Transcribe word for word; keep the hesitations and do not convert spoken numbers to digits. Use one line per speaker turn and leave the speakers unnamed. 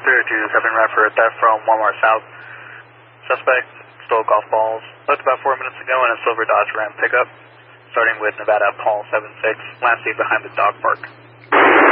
zero two seven Rapper at that from Walmart South. Suspect stole golf balls. Left about four minutes ago in a silver Dodge Ram pickup, starting with Nevada Paul seven six, last seen behind the dog park.